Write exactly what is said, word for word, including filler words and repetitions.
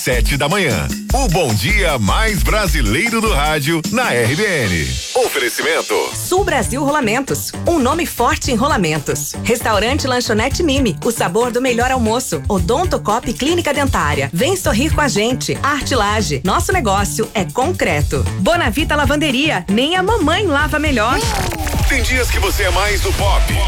sete da manhã. O bom dia mais brasileiro do rádio na R B N. Oferecimento Sul Brasil Rolamentos, um nome forte em rolamentos. Restaurante Lanchonete Mimi, o sabor do melhor almoço. Odontocop Clínica Dentária. Vem sorrir com a gente. Arte Laje, nosso negócio é concreto. Bonavita Lavanderia, nem a mamãe lava melhor. Tem dias que você é mais do pop.